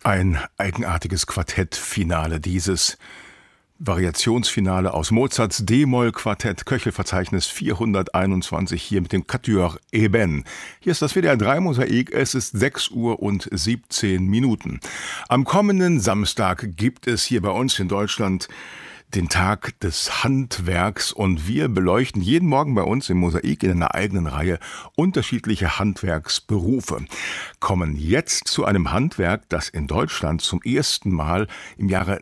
Ein eigenartiges Quartettfinale, dieses Variationsfinale aus Mozarts D-Moll-Quartett, Köchelverzeichnis 421, hier mit dem Quatuor Eben. Hier ist das WDR 3 Mosaik, es ist 6:17 Uhr. Am kommenden Samstag gibt es hier bei uns in Deutschland den Tag des Handwerks und wir beleuchten jeden Morgen bei uns im Mosaik in einer eigenen Reihe unterschiedliche Handwerksberufe. Kommen jetzt zu einem Handwerk, das in Deutschland zum ersten Mal im Jahre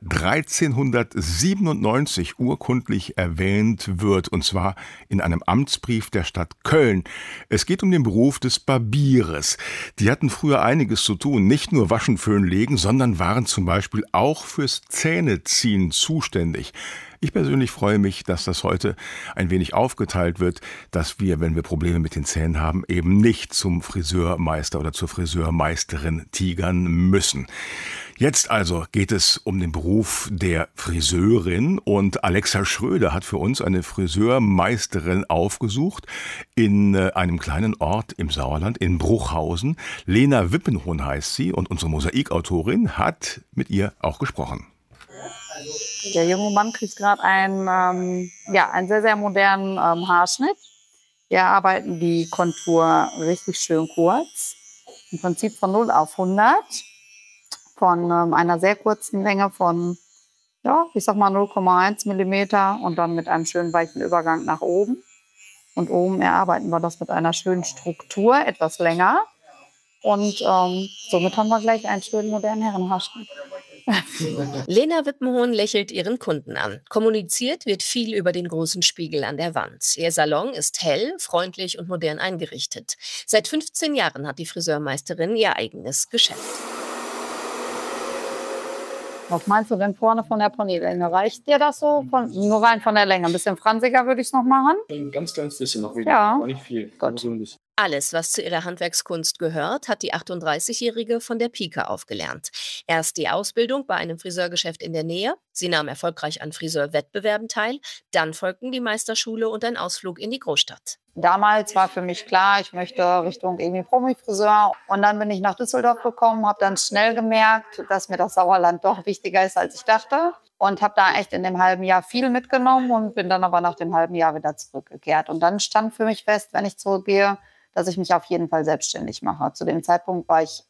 1397 urkundlich erwähnt wird, und zwar in einem Amtsbrief der Stadt Köln. Es geht um den Beruf des Barbierers. Die hatten früher einiges zu tun, nicht nur waschen, föhnen, legen, sondern waren zum Beispiel auch fürs Zähneziehen zuständig. Ich persönlich freue mich, dass das heute ein wenig aufgeteilt wird, dass wir, wenn wir Probleme mit den Zähnen haben, eben nicht zum Friseurmeister oder zur Friseurmeisterin tigern müssen. Jetzt also geht es um den Beruf der Friseurin und Alexa Schröder hat für uns eine Friseurmeisterin aufgesucht in einem kleinen Ort im Sauerland, in Bruchhausen. Lena Wippenhohn heißt sie und unsere Mosaikautorin hat mit ihr auch gesprochen. Der junge Mann kriegt gerade einen sehr, sehr modernen Haarschnitt. Wir arbeiten die Kontur richtig schön kurz. Im Prinzip von 0 auf 100. Von einer sehr kurzen Länge von, 0,1 Millimeter und dann mit einem schönen weichen Übergang nach oben. Und oben erarbeiten wir das mit einer schönen Struktur, etwas länger. Und somit haben wir gleich einen schönen modernen Herrenhaarschnitt. Lena Wippenhohn lächelt ihren Kunden an. Kommuniziert wird viel über den großen Spiegel an der Wand. Ihr Salon ist hell, freundlich und modern eingerichtet. Seit 15 Jahren hat die Friseurmeisterin ihr eigenes Geschäft. Was meinst du denn vorne von der Ponylänge? Reicht dir das so? Nur rein von der Länge. Ein bisschen fransiger würde ich es noch machen. Ein ganz kleines bisschen noch. Ja. Aber nicht viel. Gut. Alles, was zu ihrer Handwerkskunst gehört, hat die 38-Jährige von der Pike aufgelernt. Erst die Ausbildung bei einem Friseurgeschäft in der Nähe. Sie nahm erfolgreich an Friseurwettbewerben teil. Dann folgten die Meisterschule und ein Ausflug in die Großstadt. Damals war für mich klar, ich möchte Richtung irgendwie Promi-Friseur. Und dann bin ich nach Düsseldorf gekommen, habe dann schnell gemerkt, dass mir das Sauerland doch wichtiger ist, als ich dachte. Und habe da echt in dem halben Jahr viel mitgenommen und bin dann aber nach dem halben Jahr wieder zurückgekehrt. Und dann stand für mich fest, wenn ich zurückgehe, dass ich mich auf jeden Fall selbstständig mache. Zu dem Zeitpunkt war ich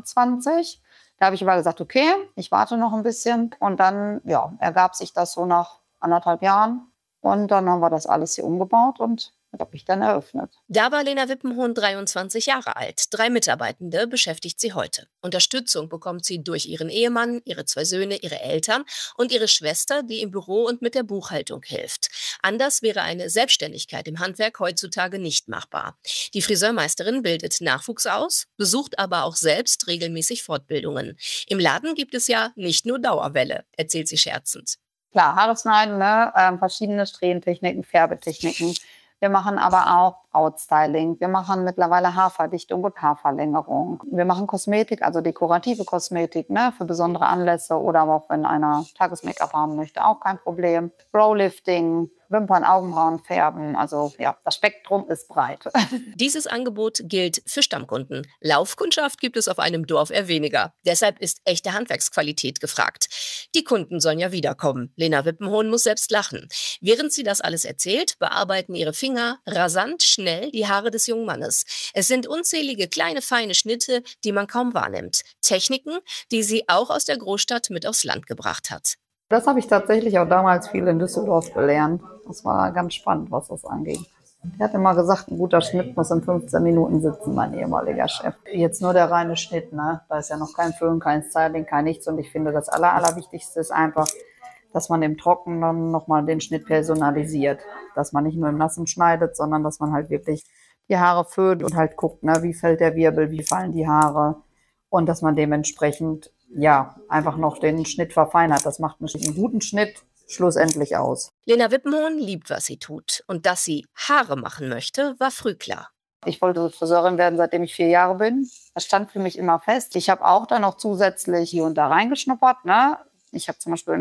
21. Da habe ich aber gesagt, okay, ich warte noch ein bisschen. Und dann ergab sich das so nach 1,5 Jahren. Und dann haben wir das alles hier umgebaut und habe ich dann eröffnet. Da war Lena Wippenhohn 23 Jahre alt. 3 Mitarbeitende beschäftigt sie heute. Unterstützung bekommt sie durch ihren Ehemann, ihre 2 Söhne, ihre Eltern und ihre Schwester, die im Büro und mit der Buchhaltung hilft. Anders wäre eine Selbstständigkeit im Handwerk heutzutage nicht machbar. Die Friseurmeisterin bildet Nachwuchs aus, besucht aber auch selbst regelmäßig Fortbildungen. Im Laden gibt es ja nicht nur Dauerwelle, erzählt sie scherzend. Klar, Haare schneiden, verschiedene Strähentechniken, Färbetechniken. Wir machen aber auch Outstyling. Wir machen mittlerweile Haarverdichtung und Haarverlängerung. Wir machen Kosmetik, also dekorative Kosmetik, für besondere Anlässe oder auch wenn einer Tages-Make-up haben möchte, auch kein Problem. Browlifting, Wimpern, Augenbrauen färben. Also das Spektrum ist breit. Dieses Angebot gilt für Stammkunden. Laufkundschaft gibt es auf einem Dorf eher weniger. Deshalb ist echte Handwerksqualität gefragt. Die Kunden sollen ja wiederkommen. Lena Wippenhohn muss selbst lachen. Während sie das alles erzählt, bearbeiten ihre Finger rasant schnell die Haare des jungen Mannes. Es sind unzählige kleine, feine Schnitte, die man kaum wahrnimmt. Techniken, die sie auch aus der Großstadt mit aufs Land gebracht hat. Das habe ich tatsächlich auch damals viel in Düsseldorf gelernt. Das war ganz spannend, was das anging. Er hat immer gesagt, ein guter Schnitt muss in 15 Minuten sitzen, mein ehemaliger Chef. Jetzt nur der reine Schnitt, Da ist ja noch kein Föhn, kein Styling, kein nichts. Und ich finde, das Allerwichtigste ist einfach, dass man im Trockenen nochmal den Schnitt personalisiert. Dass man nicht nur im Nassen schneidet, sondern dass man halt wirklich die Haare föhnt und halt guckt, wie fällt der Wirbel, wie fallen die Haare. Und dass man dementsprechend einfach noch den Schnitt verfeinert. Das macht einen guten Schnitt schlussendlich aus. Lena Wippenhohn liebt, was sie tut. Und dass sie Haare machen möchte, war früh klar. Ich wollte Friseurin werden, seitdem ich 4 Jahre bin. Das stand für mich immer fest. Ich habe auch dann noch zusätzlich hier und da reingeschnuppert. Ich habe zum Beispiel noch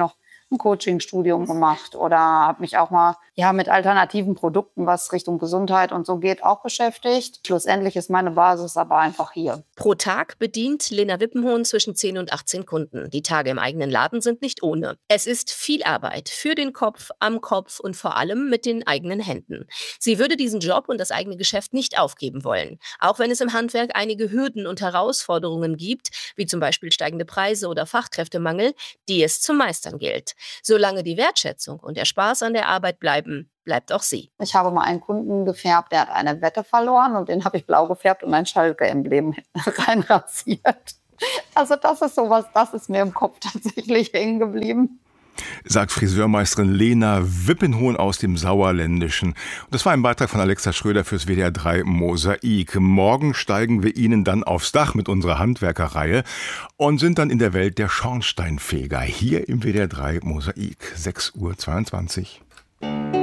ein Coachingstudium gemacht oder habe mich auch mal mit alternativen Produkten, was Richtung Gesundheit und so geht, auch beschäftigt. Schlussendlich ist meine Basis aber einfach hier. Pro Tag bedient Lena Wippenhohn zwischen 10 und 18 Kunden. Die Tage im eigenen Laden sind nicht ohne. Es ist viel Arbeit für den Kopf, am Kopf und vor allem mit den eigenen Händen. Sie würde diesen Job und das eigene Geschäft nicht aufgeben wollen. Auch wenn es im Handwerk einige Hürden und Herausforderungen gibt, wie zum Beispiel steigende Preise oder Fachkräftemangel, die es zu meistern gilt. Solange die Wertschätzung und der Spaß an der Arbeit bleiben, bleibt auch sie. Ich habe mal einen Kunden gefärbt, der hat eine Wette verloren und den habe ich blau gefärbt und ein Schalke-Emblem reinrasiert. Also das ist sowas, das ist mir im Kopf tatsächlich hängen geblieben. Sagt Friseurmeisterin Lena Wippenhohn aus dem Sauerländischen. Und das war ein Beitrag von Alexa Schröder fürs WDR 3 Mosaik. Morgen steigen wir Ihnen dann aufs Dach mit unserer Handwerkerreihe und sind dann in der Welt der Schornsteinfeger hier im WDR 3 Mosaik. 6:22 Uhr.